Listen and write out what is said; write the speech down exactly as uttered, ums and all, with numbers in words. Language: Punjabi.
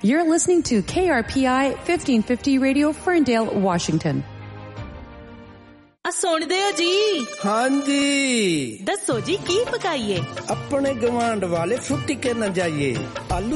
You're listening to K R P I fifteen fifty Radio, Ferndale, Washington. ਆ ਸੁਣਦੇ ਹੋ ਜੀ? ਹਾਂਜੀ ਦੱਸੋ ਜੀ ਕੀ ਪਕਾਈਏ? ਆਪਣੇ ਗਵਾਂਢ ਵਾਲੇ ਫੁੱਟੀ ਕੇ ਨਾ ਜਾਈਏ। ਆਲੂ